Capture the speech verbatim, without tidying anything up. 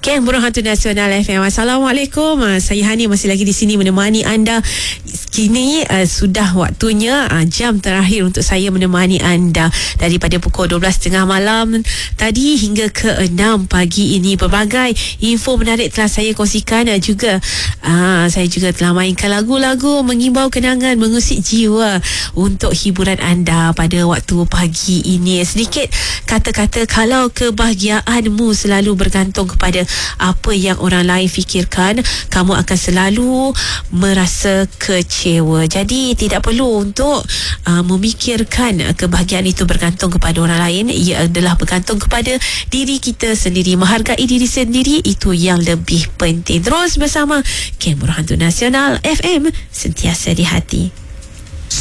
Kem Burung Hantu Nasional F M. Assalamualaikum. Uh, saya Hani masih lagi di sini menemani anda. Kini uh, sudah waktunya uh, jam terakhir untuk saya menemani anda daripada pukul dua belas tiga puluh malam tadi hingga ke enam pagi ini. Berbagai info menarik telah saya kongsikan. Uh, juga uh, saya juga telah mainkan lagu-lagu mengimbau kenangan, mengusik jiwa untuk hiburan anda pada waktu pagi ini. Sedikit kata-kata, kalau kebahagiaanmu selalu bergantung kepada apa yang orang lain fikirkan, kamu akan selalu merasa kecewa. Jadi tidak perlu untuk uh, memikirkan kebahagiaan itu bergantung kepada orang lain. Ia adalah bergantung kepada diri kita sendiri. Menghargai diri sendiri, itu yang lebih penting. Terus bersama Kem Burung Hantu Nasional F M, sentiasa di hati.